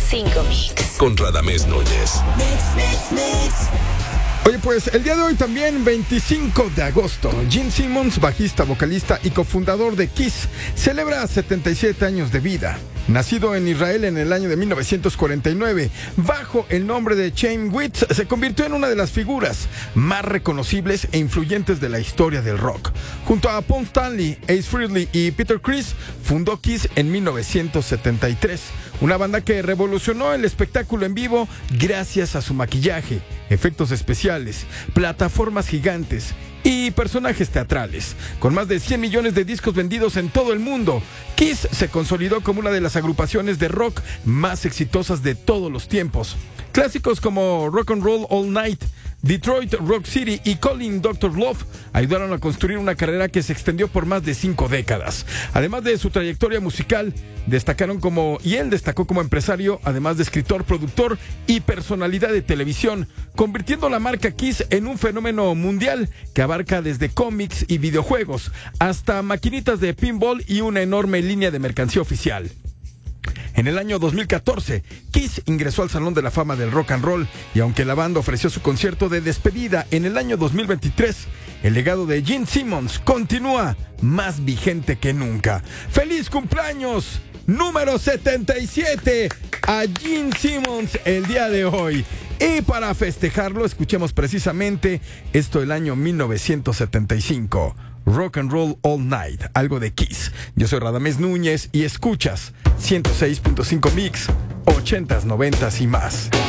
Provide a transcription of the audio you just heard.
100.5 Mix. Con Radamés Núñez. Oye, pues el día de hoy también, 25 de agosto, Gene Simmons, bajista, vocalista y cofundador de Kiss, celebra 77 años de vida. Nacido en Israel en el año de 1949, bajo el nombre de Chaim Witz, se convirtió en una de las figuras más reconocibles e influyentes de la historia del rock. Junto a Paul Stanley, Ace Frehley y Peter Criss, fundó Kiss en 1973, una banda que revolucionó el espectáculo en vivo gracias a su maquillaje, efectos especiales, plataformas gigantes y personajes teatrales. Con más de 100 millones de discos vendidos en todo el mundo, Kiss se consolidó como una de las agrupaciones de rock más exitosas de todos los tiempos. Clásicos como Rock and Roll All Night, Detroit Rock City y Calling Dr. Love ayudaron a construir una carrera que se extendió por más de 5 décadas. Además de su trayectoria musical, él destacó como empresario, además de escritor, productor y personalidad de televisión, convirtiendo la marca Kiss en un fenómeno mundial que abarca desde cómics y videojuegos hasta maquinitas de pinball y una enorme línea de mercancía oficial. En el año 2014, Kiss ingresó al Salón de la Fama del Rock and Roll, y aunque la banda ofreció su concierto de despedida en el año 2023, el legado de Gene Simmons continúa más vigente que nunca. ¡Feliz cumpleaños número 77 a Gene Simmons el día de hoy! Y para festejarlo, escuchemos precisamente esto del año 1975. Rock and Roll All Night, algo de Kiss. Yo soy Radamés Núñez y escuchas 106.5 Mix, 80s, 90s y más.